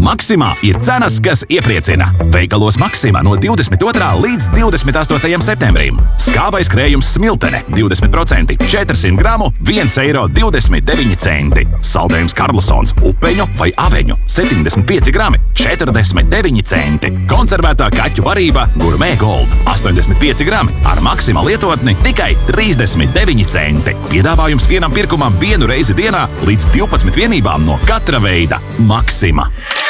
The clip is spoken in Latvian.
Maksimā ir cenas, kas iepriecina. Veikalos Maksimā no 22. līdz 28. septembrim. Skābais krējums smiltene 20%, 400 gramu 1,29 eiro. Saldējums Karlsons, upeņu vai aveņu 75 grami 49 centi. Konservētā kaķu barība Gourmet Gold 85 grami ar Maksimā lietotni tikai 39 centi. Piedāvājums vienam pirkumam vienu reizi dienā līdz 12 vienībām no katra veida. Maksimā.